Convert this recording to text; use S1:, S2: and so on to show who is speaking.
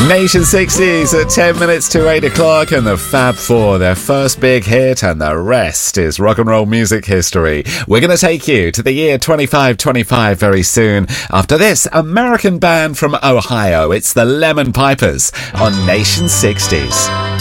S1: Nation 60s at 10 minutes to 8 o'clock, and the Fab Four, their first big hit, and the rest is rock and roll music history. We're going to take you to the year 2525 very soon. After this, American band from Ohio, it's the Lemon Pipers on Nation 60s.